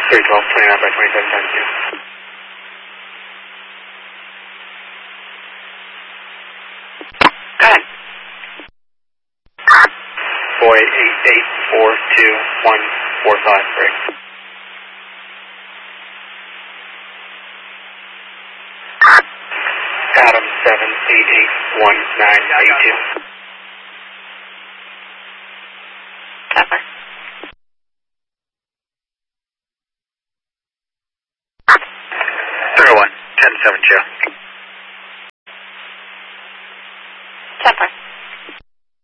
312, 29 by 27 times 2. Go ahead. Boy 88421453. Adam 7881982. Copper. 301, 10-7 Joe. Copper.